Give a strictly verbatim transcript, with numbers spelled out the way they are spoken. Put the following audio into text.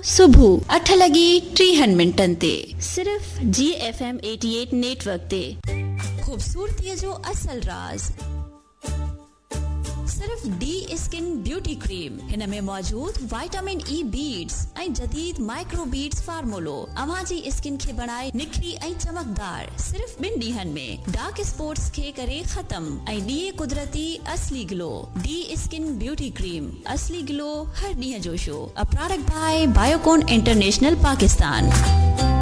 सुबह अठ लगी टीहन मिनटन ते सिर्फ जी एफ एम अठासी नेटवर्क ते खूबसूरती जो असल राज सिर्फ डी स्किन ब्यूटी क्रीम हिन में मौजूद विटामिन ई बीड्स ऐं जदीद माइक्रो बीड्स फार्मूलो अवां जी स्किन खे बनाए निखरी ऐं चमकदार सिर्फ बिन ॾींहन में डार्क स्पॉट्स खे करे खत्म ऐं ॾिए कुदरती असली glow D skin beauty cream असली ग्लो हर ॾींहं जो show a product by Biocon international Pakistan.